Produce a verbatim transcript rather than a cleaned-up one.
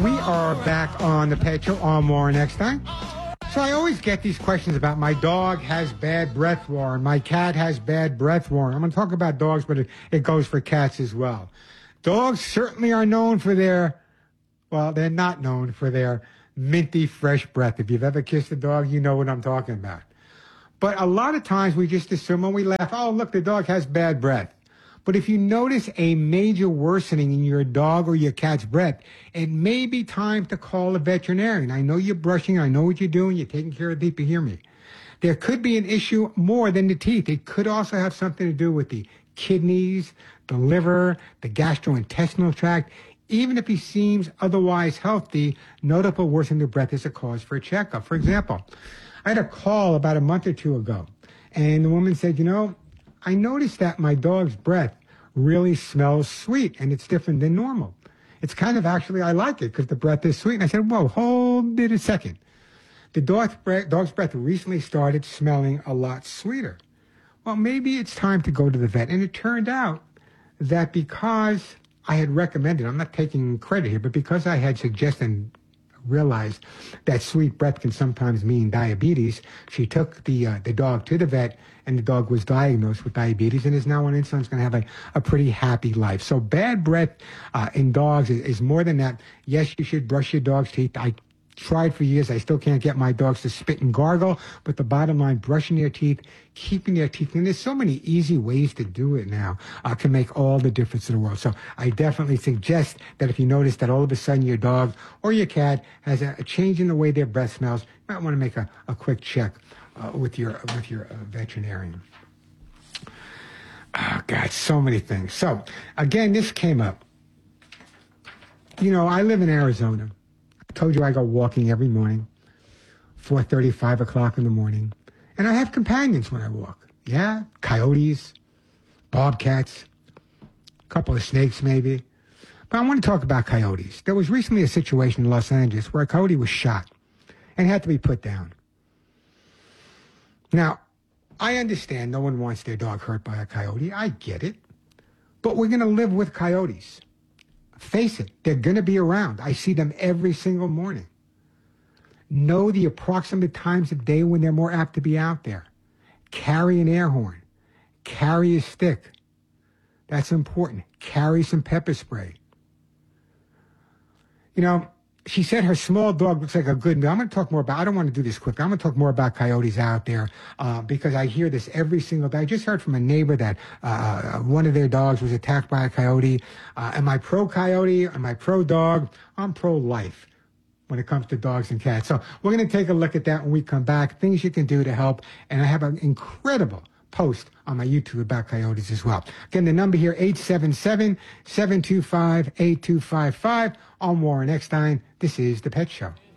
We are back on the Pet Show on Warren Eckstein. So I always get these questions about my dog has bad breath, Warren. My cat has bad breath, Warren. I'm going to talk about dogs, but it, it goes for cats as well. Dogs certainly are known for their, well, they're not known for their minty, fresh breath. If you've ever kissed a dog, you know what I'm talking about. But a lot of times we just assume when we laugh, oh, look, the dog has bad breath. But if you notice a major worsening in your dog or your cat's breath, it may be time to call a veterinarian. I know you're brushing. I know what you're doing. You're taking care of the teeth. But hear me. There could be an issue more than the teeth. It could also have something to do with the kidneys, the liver, the gastrointestinal tract. Even if he seems otherwise healthy, notable worsening of breath is a cause for a checkup. For example, I had a call about a month or two ago, and the woman said, you know, I noticed that my dog's breath really smells sweet, and it's different than normal. It's kind of actually, I like it because the breath is sweet. And I said, whoa, hold it a second. The dog's breath, dog's breath recently started smelling a lot sweeter. Well, maybe it's time to go to the vet. And it turned out that because I had recommended, I'm not taking credit here, but because I had suggested and realized that sweet breath can sometimes mean diabetes, she took the uh, the dog to the vet, and the dog was diagnosed with diabetes and is now on insulin. Is going to have a, a pretty happy life. So bad breath uh, in dogs is, is more than that. Yes, you should brush your dog's teeth. I tried for years. I still can't get my dogs to spit and gargle. But the bottom line, brushing their teeth, keeping their teeth clean. There's so many easy ways to do it now. Uh, can make all the difference in the world. So I definitely suggest that if you notice that all of a sudden your dog or your cat has a, a change in the way their breath smells, you might want to make a, a quick check uh, with your with your uh, veterinarian. Oh, God, so many things. So, again, this came up. You know, I live in Arizona. I told you I go walking every morning, four thirty, five o'clock in the morning. And I have companions when I walk. Yeah, coyotes, bobcats, a couple of snakes maybe. But I want to talk about coyotes. There was recently a situation in Los Angeles where a coyote was shot and had to be put down. Now, I understand no one wants their dog hurt by a coyote. I get it. But we're going to live with coyotes. Face it, they're going to be around. I see them every single morning. Know the approximate times of day when they're more apt to be out there. Carry an air horn. Carry a stick. That's important. Carry some pepper spray. You know, she said her small dog looks like a good meal. I'm going to talk more about, I don't want to do this quick. I'm going to talk more about coyotes out there uh, because I hear this every single day. I just heard from a neighbor that uh, one of their dogs was attacked by a coyote. Uh, am I pro-coyote? Am I pro-dog? I'm pro-life when it comes to dogs and cats. So we're going to take a look at that when we come back, things you can do to help. And I have an incredible post on my YouTube about coyotes as well. Again, the number here, eight seven seven, seven two five, eight two five five. I'm Warren Eckstein. This is The Pet Show.